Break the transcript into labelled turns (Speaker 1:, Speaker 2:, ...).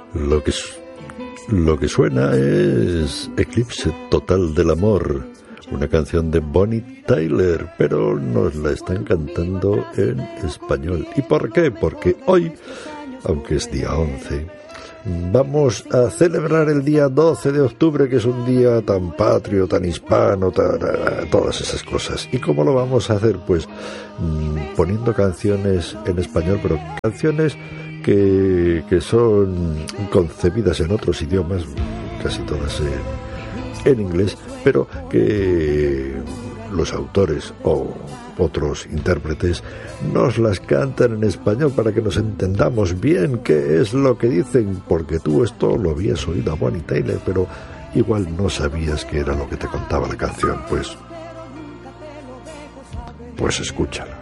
Speaker 1: Lo que suena es Eclipse Total del Amor, una canción de Bonnie Tyler, pero nos la están cantando en español. ¿Y por qué? Porque hoy, aunque es día 11, vamos a celebrar el día 12 de octubre, que es un día tan patrio, tan hispano, todas esas cosas. ¿Y cómo lo vamos a hacer? Pues poniendo canciones en español, pero canciones que son concebidas en otros idiomas, casi todas en inglés, pero que los autores o otros intérpretes nos las cantan en español para que nos entendamos bien qué es lo que dicen, porque tú esto lo habías oído a Bonnie Tyler, pero igual no sabías qué era lo que te contaba la canción. Pues escúchala.